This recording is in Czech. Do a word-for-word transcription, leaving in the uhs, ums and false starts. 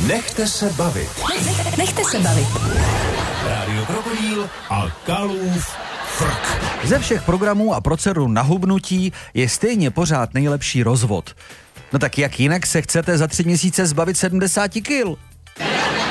Nechte se bavit. Nechte se bavit. Rádio Krokodýl a Kalův frk. Ze všech programů a procedurů na hubnutí je stejně pořád nejlepší rozvod. No tak jak jinak se chcete za tři měsíce zbavit sedmdesát kil?